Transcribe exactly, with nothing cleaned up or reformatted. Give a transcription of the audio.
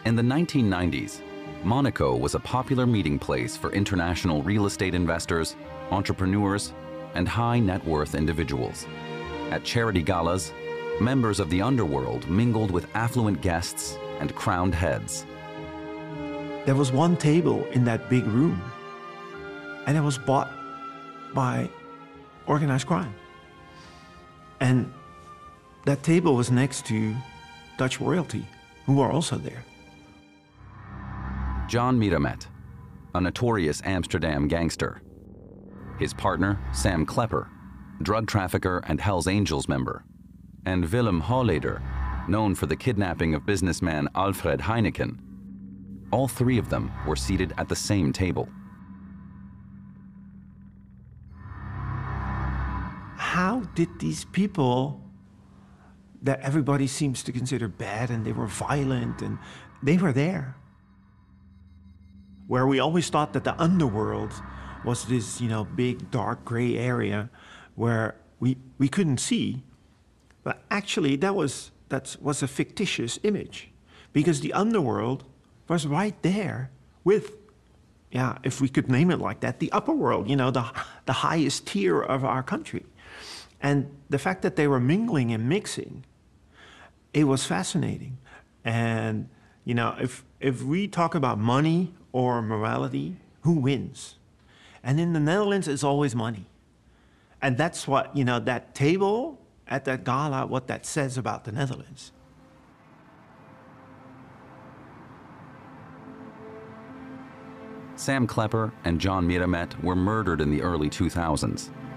In the nineteen nineties, Monaco was a popular meeting place for international real estate investors, entrepreneurs, and high net worth individuals. At charity galas, members of the underworld mingled with affluent guests and crowned heads. There was one table in that big room, and it was bought by organized crime. And that table was next to Dutch royalty, who were also there. John Miramet, a notorious Amsterdam gangster. His partner, Sam Klepper, drug trafficker and Hells Angels member. And Willem Holleder, known for the kidnapping of businessman Alfred Heineken. All three of them were seated at the same table. How did these people that everybody seems to consider bad, and they were violent, and they were there? Where we always thought that the underworld was this, you know, big, dark, gray area where we, we couldn't see. But actually, that was, that was a fictitious image, because the underworld was right there with, yeah, if we could name it like that, the upper world, you know, the, the highest tier of our country. And the fact that they were mingling and mixing, it was fascinating. And, you know, if, if we talk about money or morality, who wins? And in the Netherlands, it's always money. And that's what, you know, that table at that gala, what that says about the Netherlands. Sam Klepper and John Miramet were murdered in the early two thousands.